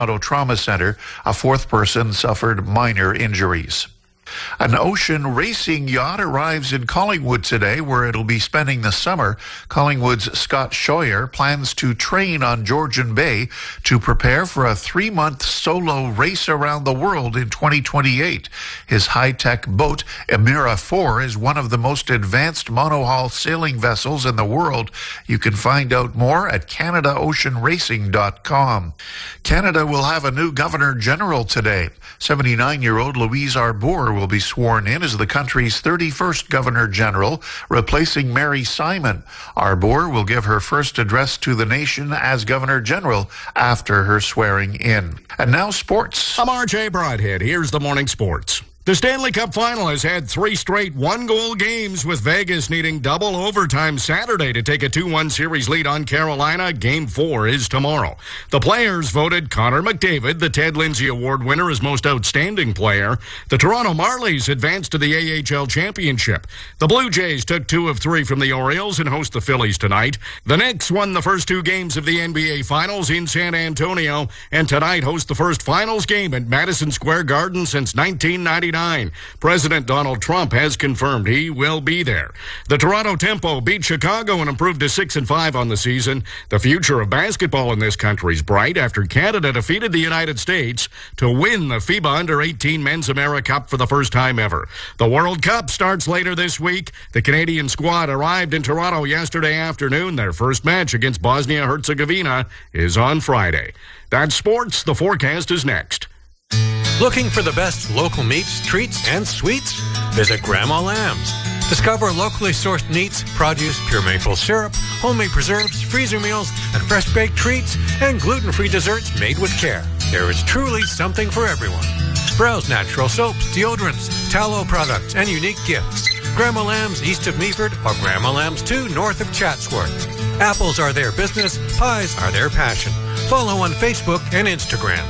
Trauma Center. A fourth person suffered minor injuries. An ocean racing yacht arrives in Collingwood today, where it'll be spending the summer. Collingwood's Scott Scheuer plans to train on Georgian Bay to prepare for a 3-month solo race around the world in 2028. His high-tech boat, Emira 4, is one of the most advanced monohull sailing vessels in the world. You can find out more at CanadaOceanRacing.com. Canada will have a new Governor-General today. 79-year-old Louise Arbour will be sworn in as the country's 31st Governor-General, replacing Mary Simon. Arbour will give her first address to the nation as Governor-General after her swearing in. And now sports. I'm R.J. Broadhead. Here's the morning sports. The Stanley Cup final has had 3 straight one-goal games, with Vegas needing double overtime Saturday to take a 2-1 series lead on Carolina. Game 4 is tomorrow. The players voted Connor McDavid, the Ted Lindsay Award winner, as most outstanding player. The Toronto Marlies advanced to the AHL Championship. The Blue Jays took 2 of 3 from the Orioles and host the Phillies tonight. The Knicks won the first 2 games of the NBA Finals in San Antonio, and tonight host the first Finals game at Madison Square Garden since 1999. President Donald Trump has confirmed he will be there. The Toronto Tempo beat Chicago and improved to 6-5 on the season. The future of basketball in this country is bright after Canada defeated the United States to win the FIBA Under-18 Men's America Cup for the first time ever. The World Cup starts later this week. The Canadian squad arrived in Toronto yesterday afternoon. Their first match against Bosnia-Herzegovina is on Friday. That's sports. The forecast is next. Looking for the best local meats, treats, and sweets? Visit Grandma Lamb's. Discover locally sourced meats, produce, pure maple syrup, homemade preserves, freezer meals, and fresh-baked treats, and gluten-free desserts made with care. There is truly something for everyone. Browse natural soaps, deodorants, tallow products, and unique gifts. Grandma Lamb's east of Meaford, or Grandma Lamb's 2 north of Chatsworth. Apples are their business, pies are their passion. Follow on Facebook and Instagram.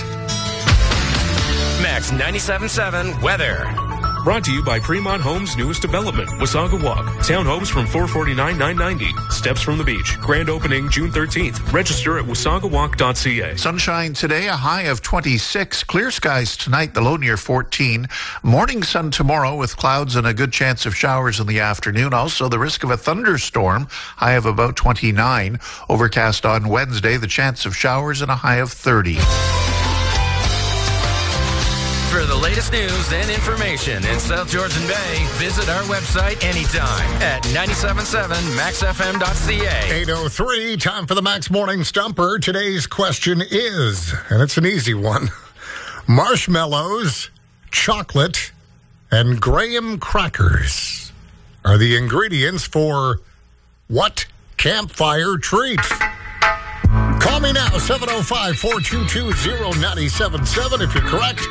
Max 97.7 weather. Brought to you by Fremont Homes' newest development, Wasaga Walk. Townhomes from $449,990. Steps from the beach. Grand opening June 13th. Register at wasagawalk.ca. Sunshine today, a high of 26. Clear skies tonight, the low near 14. Morning sun tomorrow with clouds and a good chance of showers in the afternoon. Also, the risk of a thunderstorm, high of about 29. Overcast on Wednesday, the chance of showers and a high of 30. For the latest news and information in South Georgian Bay, visit our website anytime at 977maxfm.ca. 8:03, time for the Max Morning Stumper. Today's question is, and it's an easy one, marshmallows, chocolate, and graham crackers are the ingredients for what campfire treat? Call me now, 705-422-0977 if you're correct.